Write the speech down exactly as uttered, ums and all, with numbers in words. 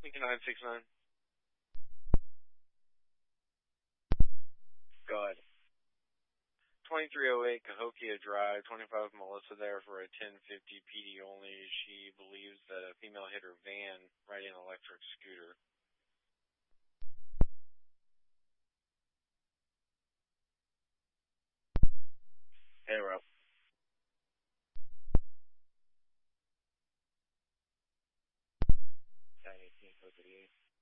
Lincoln nine six nine. Go ahead. twenty-three oh eight Cahokia Drive, twenty-five Melissa there for a ten fifty P D only. She believes that a female hit her van riding an electric scooter. Hey, Rob. nine eighteen, code eighty-eight.